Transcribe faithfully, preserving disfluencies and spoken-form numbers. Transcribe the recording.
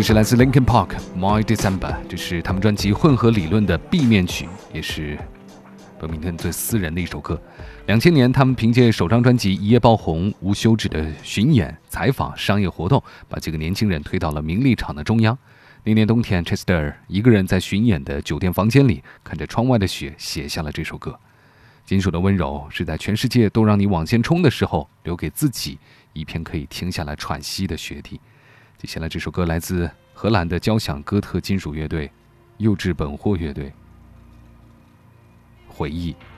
这是来自 Linkin Park My December， 这是他们专辑《混合理论》的 B 面曲，也是本名顿最私人的一首歌。两千年，他们凭借首张专辑一夜爆红，无休止的巡演、采访、商业活动，把这个年轻人推到了名利场的中央。那年冬天 Chester 一个人在巡演的酒店房间里，看着窗外的雪，写下了这首歌。金属的温柔是在全世界都让你往前冲的时候，留给自己一片可以停下来喘息的雪地。接下来这首歌来自荷兰的交响哥特金属乐队幼稚本货乐队，回忆。